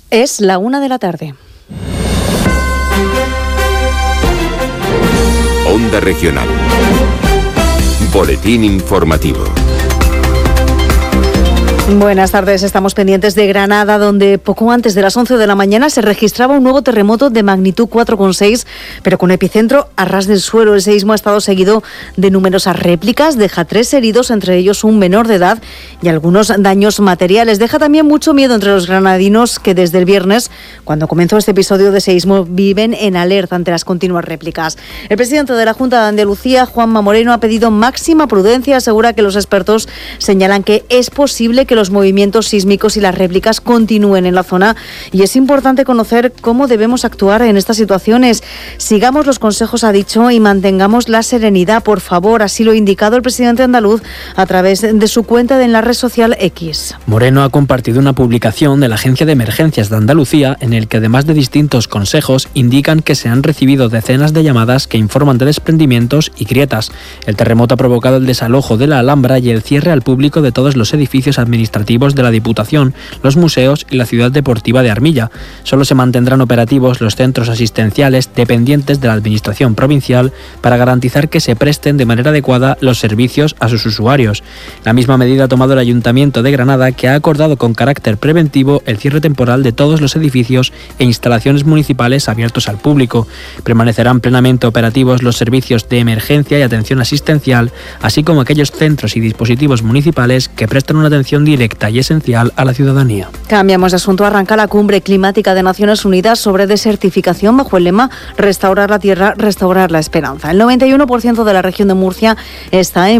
Es la 1 de la tarde. Onda Regional. Boletín informativo. Buenas tardes, estamos pendientes de Granada, donde poco antes de las 11 de la mañana se registraba un nuevo terremoto de magnitud 4,6, pero con epicentro a ras del suelo. El seísmo ha estado seguido de numerosas réplicas, deja 3 heridos, entre ellos un menor de edad, y algunos daños materiales. Deja también mucho miedo entre los granadinos, que desde el viernes, cuando comenzó este episodio de seísmo, viven en alerta ante las continuas réplicas. El presidente de la Junta de Andalucía, Juanma Moreno, ha pedido máxima prudencia. Asegura que los expertos señalan que es posible que los movimientos sísmicos y las réplicas continúen en la zona, y es importante conocer cómo debemos actuar en estas situaciones. Sigamos los consejos, ha dicho, y mantengamos la serenidad, por favor. Así lo ha indicado el presidente andaluz a través de su cuenta en la red social X. Moreno ha compartido una publicación de la Agencia de Emergencias de Andalucía en el que, además de distintos consejos, indican que se han recibido decenas de llamadas que informan de desprendimientos y grietas. El terremoto ha provocado el desalojo de la Alhambra y el cierre al público de todos los edificios administrativos de la Diputación, los museos y la ciudad deportiva de Armilla. Solo se mantendrán operativos los centros asistenciales dependientes de la Administración provincial para garantizar que se presten de manera adecuada los servicios a sus usuarios. La misma medida ha tomado el Ayuntamiento de Granada, que ha acordado con carácter preventivo el cierre temporal de todos los edificios e instalaciones municipales abiertos al público. Permanecerán plenamente operativos los servicios de emergencia y atención asistencial, así como aquellos centros y dispositivos municipales que prestan una atención directa y esencial a la ciudadanía. Cambiamos de asunto. Arranca la cumbre climática de Naciones Unidas sobre desertificación bajo el lema Restaurar la tierra, restaurar la esperanza. El 91% de la región de Murcia está en